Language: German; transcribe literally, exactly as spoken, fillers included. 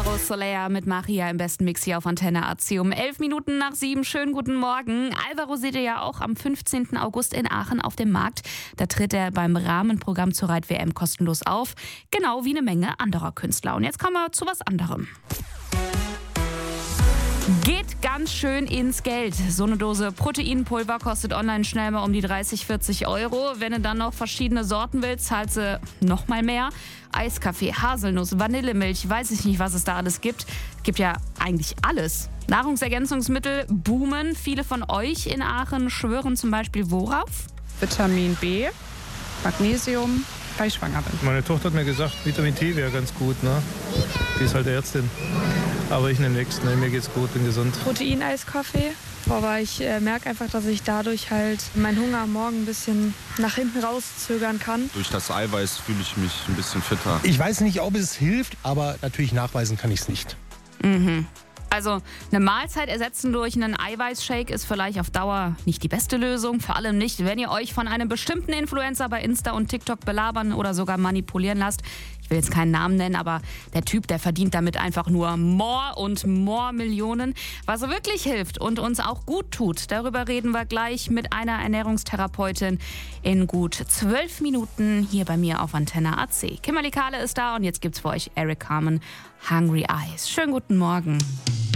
Alvaro Soler mit Maria im besten Mix hier auf Antenne A C um elf Minuten nach sieben. Schönen guten Morgen. Alvaro seht ihr ja auch am fünfzehnten August in Aachen auf dem Markt. Da tritt er beim Rahmenprogramm zur Reit-W M kostenlos auf. Genau wie eine Menge anderer Künstler. Und jetzt kommen wir zu was anderem. Geht ganz schön ins Geld. So eine Dose Proteinpulver kostet online schnell mal um die dreißig, vierzig Euro. Wenn du dann noch verschiedene Sorten willst, zahlst du noch mal mehr. Eiskaffee, Haselnuss, Vanillemilch, weiß ich nicht, was es da alles gibt. Es gibt ja eigentlich alles. Nahrungsergänzungsmittel boomen. Viele von euch in Aachen schwören zum Beispiel worauf? Vitamin B, Magnesium, weil ich schwanger bin. Meine Tochter hat mir gesagt, Vitamin T wäre ganz gut, ne? Die ist halt Ärztin. Aber ich nehme nichts, ne? Mir geht's gut, bin gesund. Proteineiskaffee, aber ich äh, merke einfach, dass ich dadurch halt meinen Hunger am Morgen ein bisschen nach hinten rauszögern kann. Durch das Eiweiß fühle ich mich ein bisschen fitter. Ich weiß nicht, ob es hilft, aber natürlich nachweisen kann ich es nicht. Mhm. Also eine Mahlzeit ersetzen durch einen Eiweißshake ist vielleicht auf Dauer nicht die beste Lösung. Vor allem nicht, wenn ihr euch von einem bestimmten Influencer bei Insta und TikTok belabern oder sogar manipulieren lasst. Ich will jetzt keinen Namen nennen, aber der Typ, der verdient damit einfach nur more und more Millionen. Was wirklich hilft und uns auch gut tut, darüber reden wir gleich mit einer Ernährungstherapeutin in gut zwölf Minuten hier bei mir auf Antenne A C. Kimberly Kahle ist da und jetzt gibt's für euch Eric Carmen, Hungry Eyes. Schönen guten Morgen.